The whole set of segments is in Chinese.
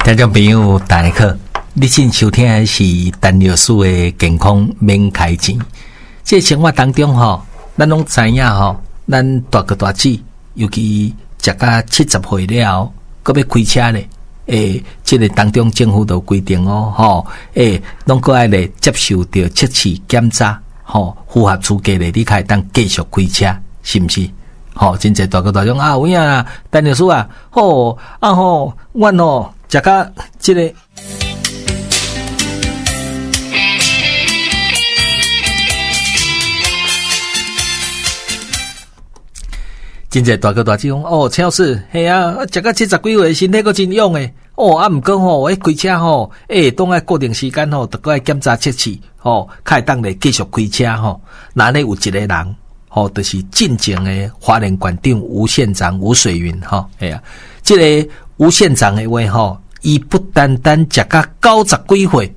听众朋友大家好，你现收听的是陈律师的健康免开钱。这生活当中咱拢知影咱大哥大姐，尤其食到70岁了，搁要开车咧，这个当中政府都规定拢搁爱咧接受到测试检查，符合资格咧，你才会当继续开车，是不是？真侪大哥大种啊，有影啊，陈律师啊，阮食到这个。真侪大哥大姐讲陈老师，嘿啊，食到70几岁，身体阁真勇诶，毋过我开车当爱固定时间都搁爱检查测试，才会当咧继续开车那呢有一个人就是进前诶花莲县长吴县长吴水云嘿啊，这个吴县长诶话伊不单单食到90几岁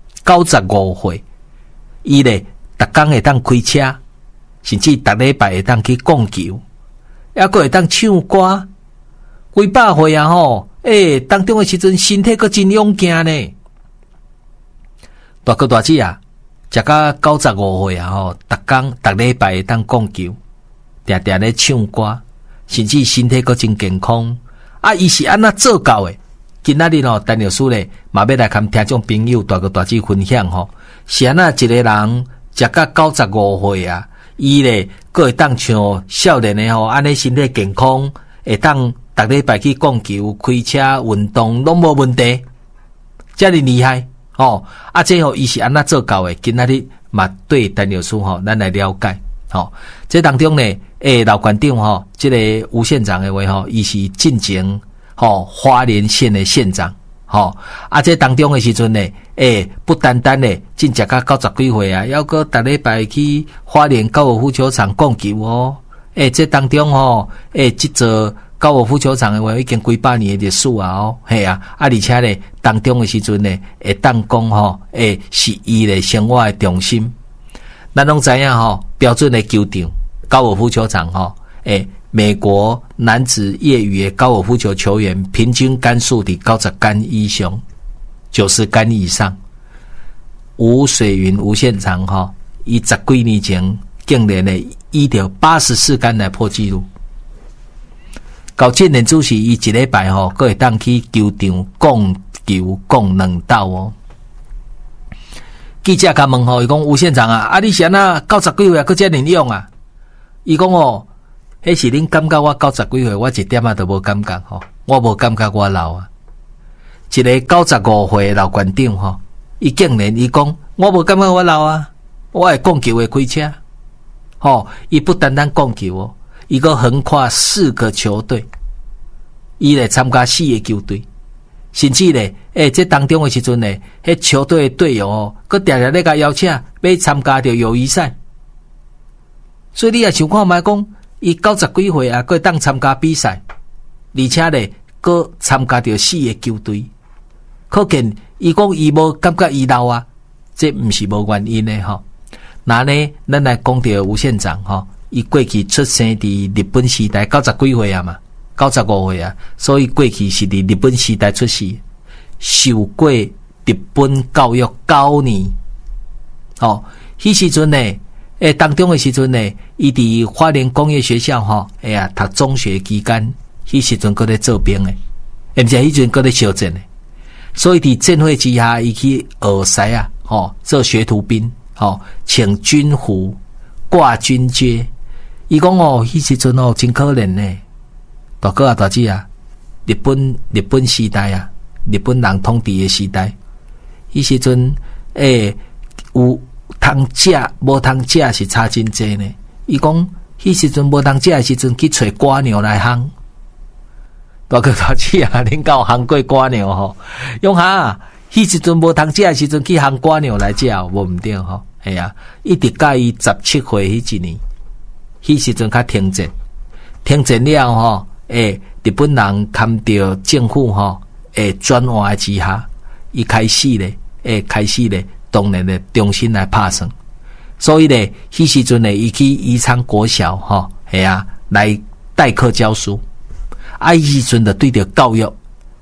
，95岁，伊咧逐工会当开车，甚至逐礼拜会当去讲球。还佫会当唱歌，几百岁啊当中的时阵身体佫真勇健呢。大哥大姐啊，食到95岁啊逐工逐礼拜会当讲球，定定咧唱歌，甚至身体佫真健康。伊是安怎做到的？今仔日陈律师咧，嘛要来跟听众朋友大哥大姐分享是安怎一个人食到95岁啊？伊咧，佫会当像少年的安尼身体健康，会当逐礼拜去讲球、开车、运动拢无问题，遮尔厉害这伊是安怎做到的？今仔日嘛对陈律师咱来了解这当中呢，老县长这个吴县长的话伊是进前花莲县的县长。这当中的时阵呢，不单单呢，真食到90几岁啊，还佫逐礼拜去花莲高尔夫球场讲球这当中这座高尔夫球场的话已经几百年的历史啊嘿啊，而且呢，当中的时阵呢，会当讲是伊的生活的重心。咱拢知影标准的球场高尔夫球场美国男子业余的高尔夫球球员平均杆数伫90杆以上，90杆以上。吴水云吴县长伊10几年前竟然呢依着84杆来破纪录。高建年主席伊一礼拜佫会当去球场讲球讲2道记者甲问伊讲吴县长啊，你是安那90几岁佫遮尔勇啊？伊讲迄是恁感觉我90几岁，我一点都无感觉我无感觉我老啊。一个95岁的老县长伊竟然伊讲我无感觉我老啊，我会讲球会开车伊不单单讲球伊佫横跨4个球队，伊来参加4个球队，甚至咧这当中的时阵咧，迄球队的队友佫常常咧甲邀请要参加着友谊赛，所以你也想看觅讲。伊90几岁啊，佫当参加比赛，而且咧，佫参加到4个球队，可见伊讲伊无感觉伊老啊，这毋是无原因的那呢，咱来讲到吴县长伊过去出生伫日本时代90几岁啊嘛，95岁啊，所以过去是伫日本时代出世，受过日本教育9年，迄时阵呢。当中的时阵呢，伊伫花莲工业学校读中学期间，迄时阵搁咧做兵诶，毋是迄阵搁咧修正诶，所以伫战火之下，伊去学师啊，做学徒兵，穿军服，挂军阶。伊讲迄时阵真可怜呢，大哥啊大姐啊，日本时代啊，日本人统治诶时代，迄时阵有。通食无通食是差真济呢。伊讲，迄时阵无通食的时阵去找瓜牛来烘。大哥大姐啊，恁敢有烘过瓜牛用迄时阵无通食的时阵去烘瓜牛来食，无毋对系啊，一直到伊17岁迄一年，迄时阵较停战了日本人看到政府转换之下，伊开始咧。当然咧，重新来拍算，所以咧，迄时阵咧，伊去宜昌国小来代课教书。迄时阵就对着教育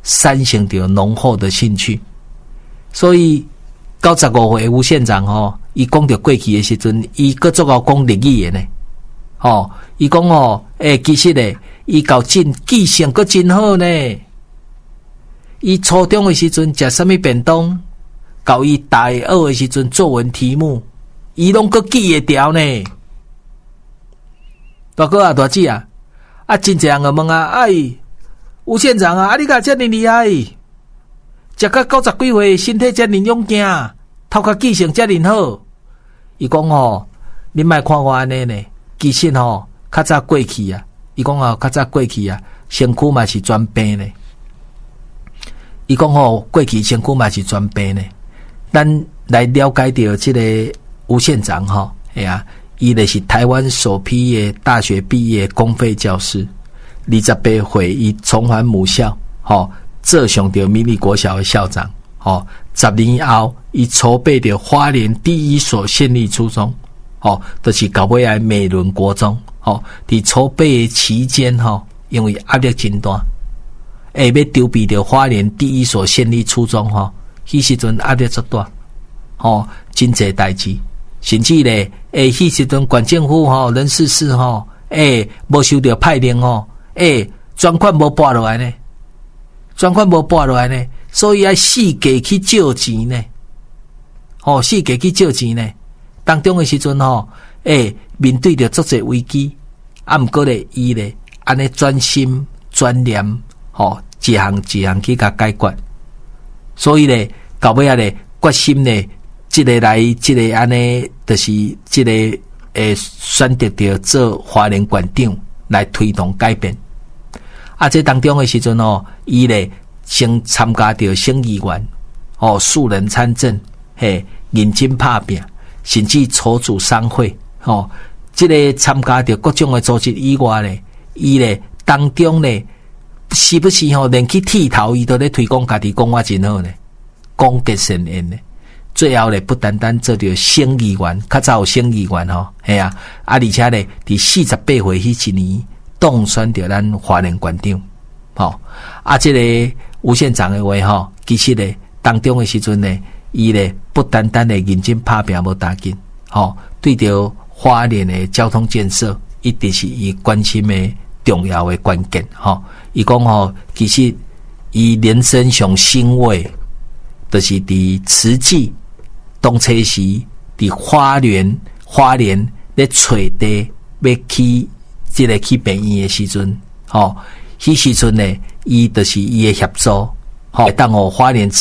产生着浓厚的兴趣。所以95岁吴县长吼，伊讲着过去的时阵，伊搁足够讲日语的呢。吼，伊讲吼，其实咧，伊搞记性搁真好呢。伊初中的时阵食什么便当，到伊大二的时阵作文题目，伊拢搁记会牢呢。大哥啊，大姐啊，真侪人就问啊，吴县长啊，你甲遮尔厉害，食到90几岁，身体遮尔勇健，头壳记性遮尔好。伊讲吼，你莫看我安尼呢，其实吼，较早过去啊，伊讲吼，较早过去啊，身躯嘛是全病呢。伊讲吼，过去身躯嘛是全病呢。咱来了解到这个吴县长吼，伊就是台湾首批的大学毕业公费教师。28岁伊重返母校，做上着迷你国小的校长。10年后，伊筹备着花莲第一所县立初中，就是到尾来美伦国中。伫筹备的期间，因为压力真大。要筹备着花莲第一所县立初中，迄时阵压力足大，真侪代志，甚至咧，迄时阵县政府人事室无收到派令专款无拨落来呢，所以要四界去借钱呢，四界去借钱呢，当中的时阵面对着足侪危机，毋过咧伊咧安尼专心专念，一项一项去甲解决，所以咧到尾咧决心咧，这个安尼，就是这个选择着做花莲县长来推动改变。这当中的时阵伊咧先参加着省议员，素人参政，认真拍拼，甚至筹组商会，这个参加着各种的组织以外咧，伊咧当中咧，是不是连去剃头，伊都咧推广家己，讲我真好呢，广结善缘呢。最后咧，不单单做着省议员，较早有省议员而且咧，伫48岁迄一年当选着咱花莲县长，这个吴县长的话其实咧当中的时阵咧，伊咧不单单咧认真拍拼无打紧，对着花莲的交通建设，一定是伊关心的重要的关键，伊讲其实伊人生上欣慰，就是伫慈济当初时伫花莲咧找地要去这个去病院的时阵，迄时阵呢，伊就是伊的协助，当花莲